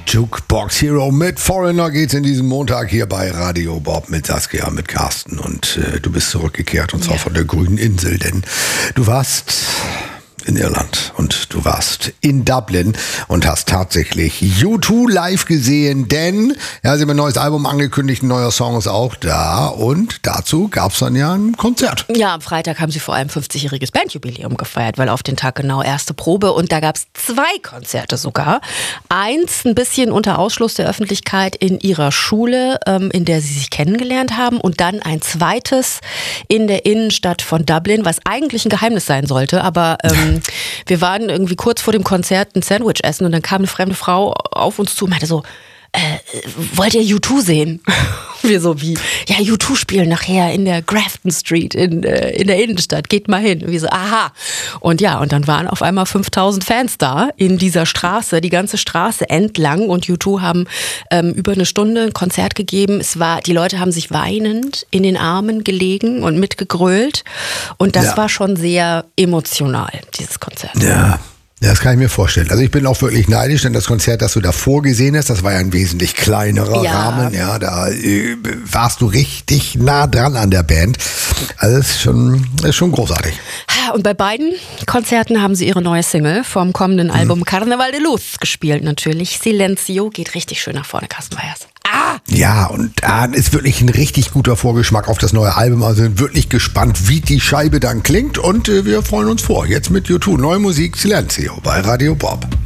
Jukebox Hero mit Foreigner geht's in diesem Montag hier bei Radio Bob mit Saskia, mit Carsten und du bist zurückgekehrt und zwar von der grünen Insel, denn du warst in Irland und du warst in Dublin und hast tatsächlich U2 live gesehen, denn ja, sie haben ein neues Album angekündigt, ein neuer Song ist auch da und dazu gab es dann ja ein Konzert. Ja, am Freitag haben sie vor allem 50-jähriges Bandjubiläum gefeiert, weil auf den Tag genau erste Probe und da gab es 2 Konzerte sogar. Eins ein bisschen unter Ausschluss der Öffentlichkeit in ihrer Schule, in der sie sich kennengelernt haben und dann ein zweites in der Innenstadt von Dublin, was eigentlich ein Geheimnis sein sollte, aber wir waren irgendwie kurz vor dem Konzert ein Sandwich essen und dann kam eine fremde Frau auf uns zu und meinte so, wollt ihr U2 sehen? Wir so wie, ja, U2 spielen nachher in der Grafton Street in der Innenstadt, geht mal hin. Und wir so, aha. Und ja, und dann waren auf einmal 5000 Fans da in dieser Straße, die ganze Straße entlang und U2 haben über eine Stunde ein Konzert gegeben. Die Leute haben sich weinend in den Armen gelegen und mitgegrölt und das war schon sehr emotional, dieses Konzert. Ja. Ja, das kann ich mir vorstellen. Also ich bin auch wirklich neidisch, denn das Konzert, das du davor gesehen hast, das war ja ein wesentlich kleinerer Rahmen. Ja, da warst du richtig nah dran an der Band. Also das ist schon großartig. Und bei beiden Konzerten haben sie ihre neue Single vom kommenden Album Carnaval de Luz gespielt natürlich. Silencio geht richtig schön nach vorne, Carsten Weyers. Ja, und da ist wirklich ein richtig guter Vorgeschmack auf das neue Album. Also sind wirklich gespannt, wie die Scheibe dann klingt. Und wir freuen uns vor. Jetzt mit U2. Neue Musik, Silencio bei Radio Bob.